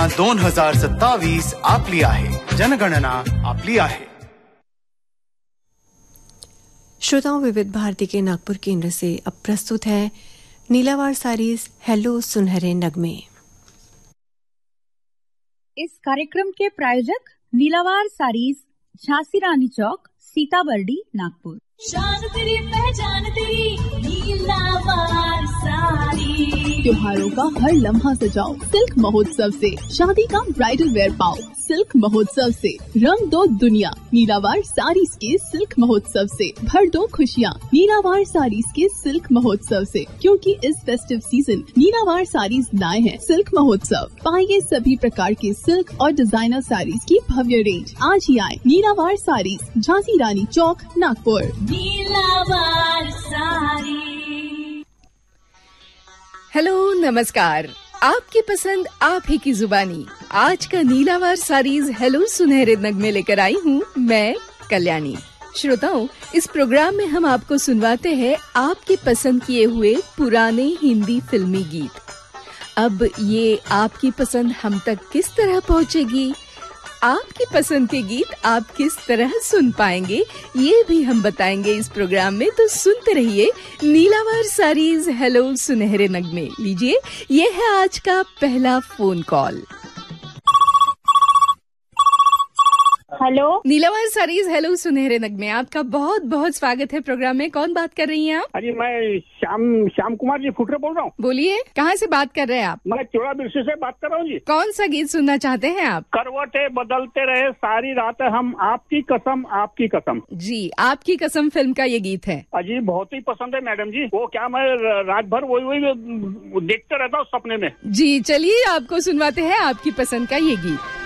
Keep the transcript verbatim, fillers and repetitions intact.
दोन हजार सत्तावीस आपली आहे, जनगणना आपली आहे. श्रोताओं, विविध भारती के नागपुर केंद्र से अब प्रस्तुत है नीलावार सारीज हेलो सुनहरे नगमे. इस कार्यक्रम के प्रायोजक नीलावार सारीज, झांसी रानी चौक, सीताबर्डी, नागपुर. शान तेरी पहचान तेरी नीलावार साड़ी. त्योहारों का हर लम्हा सजाओ सिल्क महोत्सव से. शादी का ब्राइडल वेयर पाओ सिल्क महोत्सव से. रंग दो दुनिया नीलावार साड़ीज के सिल्क महोत्सव से. भर दो खुशियाँ नीलावार साड़ीज के सिल्क महोत्सव से, क्योंकि इस फेस्टिव सीजन नीलावार साड़ीज लाए हैं सिल्क महोत्सव. पाइए सभी प्रकार के सिल्क और डिजाइनर साड़ीज की भव्य रेंज. आज ही आए नीलावार साड़ीज, झांसी रानी चौक, नागपुर. नीलावार साड़ी. हेलो, नमस्कार. आपकी पसंद आप ही की जुबानी. आज का नीलावार सारीज हेलो सुनहरे नगमे लेकर आई हूँ मैं, कल्याणी. श्रोताओं, इस प्रोग्राम में हम आपको सुनवाते हैं आपके पसंद किए हुए पुराने हिंदी फिल्मी गीत. अब ये आपकी पसंद हम तक किस तरह पहुँचेगी, आपकी पसंद के गीत आप किस तरह सुन पाएंगे, ये भी हम बताएंगे इस प्रोग्राम में. तो सुनते रहिए नीलावार सारीज हेलो सुनहरे नगमे. लीजिए, ये है आज का पहला phone call. Hello, नीलावार saris hello सुनहरे नगमे, आपका बहुत बहुत स्वागत है प्रोग्राम में. कौन बात कर रही हैं आप? अरे मैं श्याम श्याम कुमार जी फुटरे बोल रहा हूँ. बोलिए, कहाँ से बात कर रहे हैं आप? मैं चोड़ा बिरसी से बात कर रहा हूँ जी. कौन सा गीत सुनना चाहते हैं आप? करवटे बदलते रहे सारी रात हम, आपकी कसम आपकी कसम. जी, आपकी कसम फिल्म का ये गीत है. अजी बहुत ही पसंद है मैडम जी. वो क्या मैं रात भर वही वही देखते रहता हूँ सपने में. जी, चलिए आपको सुनवाते हैं आपकी पसंद का ये गीत.